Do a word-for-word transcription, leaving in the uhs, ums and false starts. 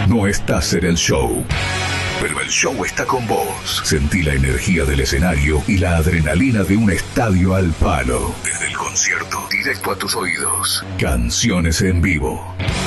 No estás en el show, pero el show está con vos. Sentí la energía del escenario y la adrenalina de un estadio al palo. Desde el concierto, directo a tus oídos. Canciones en vivo.